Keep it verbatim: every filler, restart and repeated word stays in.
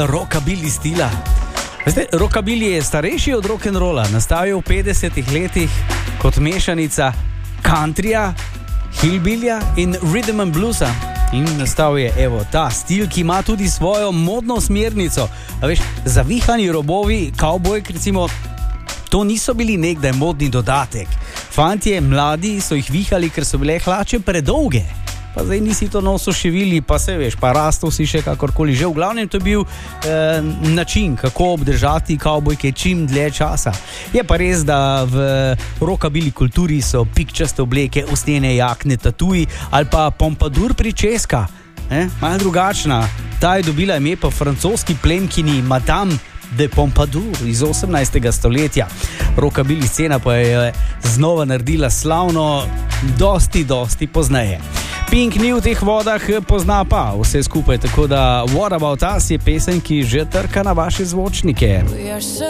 rockabilly stila. Veste, rockabilly je starejši od rock'n'rolla, nastal je v petdesetih letih kot mešanica countryja, hillbillja in rhythm and bluesa. In nastal je, evo, ta stil, ki ima tudi svojo modno smernico. A veš, zavihani robovi, kavbojk, recimo, to niso bili nekdaj modni dodatek. Fantje, mladi, so jih vihali, ker so bile hlače predolge. Pa zdaj nisi to nosil šivili, pa se veš, pa rastel si še kakorkoli. Že v glavnem to je bil eh, način, kako obdržati kavbojke čim dlje časa. Je pa res, da v rockabilly kulturi so pikčaste obleke, usnjene jakne, tatuji ali pa pompadur pričeska. Eh? Malo drugačna. Ta je dobila ime po francoski plemkini Madame de Pompadour iz osemnajstega stoletja. Rockabilly scena pa je znova naredila slavno dosti, dosti pozneje. Pink ni v teh vodah, pozna pa vse skupaj, tako da What About Us je pesem, ki že trka na vaše zvočnike.